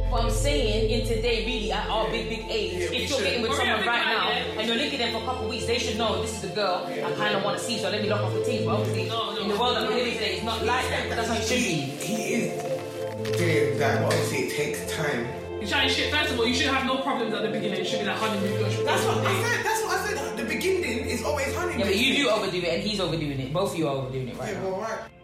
But I'm saying, in today, really, at our big age, if you're getting with someone right now and you're linking them for a couple of weeks, they should know this is the girl I kind of want to see, so let me lock off the team. But obviously, in the world that we live in today, it's not like that. But that's how it should be. He is doing that, but obviously it takes time. You're trying shit. First of all, you should have no problems at the beginning. It should be like honeymoon. That's what I said. The beginning is always honeymoon. Yeah, but you do overdo it, and he's overdoing it. Both of you are overdoing it right now. Well, right.